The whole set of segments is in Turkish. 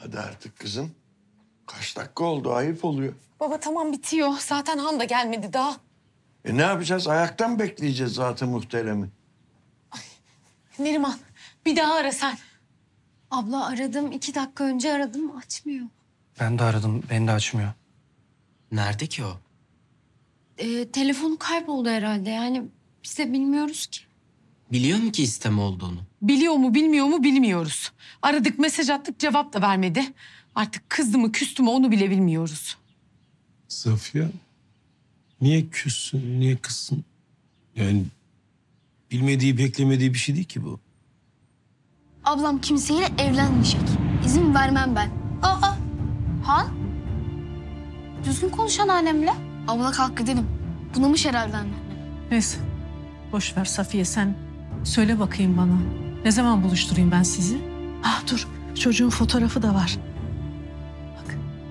Hadi artık kızım. Kaç dakika oldu, ayıp oluyor. Baba tamam bitiyor. Zaten Han da gelmedi daha. Ne yapacağız? Ayaktan bekleyeceğiz zaten muhteremi. Neriman bir daha ara sen. Abla aradım. 2 dakika önce aradım. Açmıyor. Ben de aradım, beni de açmıyor. Nerede ki o? Telefonu kayboldu herhalde. Yani biz de bilmiyoruz ki. Biliyor mu ki isteme olduğunu? Biliyor mu bilmiyor mu bilmiyoruz. Aradık mesaj attık cevap da vermedi. Artık kızdı mı küstü mü onu bile bilmiyoruz. Safiye, niye küssün, niye kızsın? Yani bilmediği, beklemediği bir şey değil ki bu. Ablam kimseyle evlenmeyecek. İzin vermem ben. Aa, Han? Düzgün konuş anneannemle. Abla kalk gidelim. Bunamış herhalde anne. Neyse. Boş ver Safiye, sen söyle bakayım bana. Ne zaman buluşturayım ben sizi? Ah dur, çocuğun fotoğrafı da var. Bak.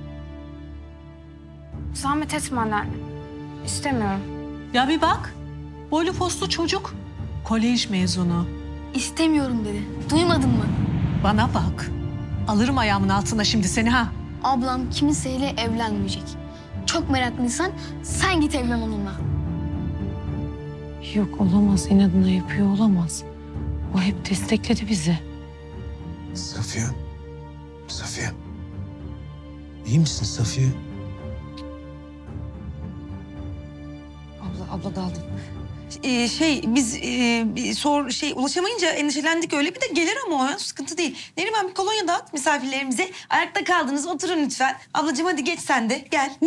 Zahmet etme anneanne. İstemiyorum. Ya bir bak. Boylu postlu çocuk. Kolej mezunu. İstemiyorum dedi. Duymadın mı? Bana bak. Alırım ayağımın altına şimdi seni ha. Ablam kimseyle evlenmeyecek. Çok meraklıysan sen git evlen onunla. Yok olamaz inadına yapıyor olamaz. O hep destekledi bizi. Safiye, Safiye. İyi misin Safiye? Abla daldım. Ulaşamayınca endişelendik öyle. Bir de gelir ama o sıkıntı değil. Neriman bir kolonya dağıt misafirlerimize. Ayakta kaldınız oturun lütfen. Ablacığım hadi geç sen de gel.